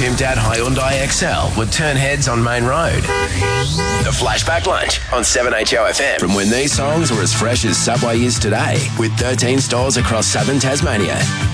pimped out Hyundai XL would turn heads on Main Road. The Flashback Lunch on 7HOFM. From when these songs were as fresh as Subway is today, with 13 stores across southern Tasmania.